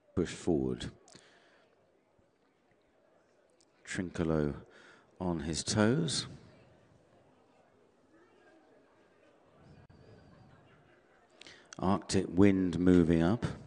push forward. Trinculo on his toes. Arctic wind moving up.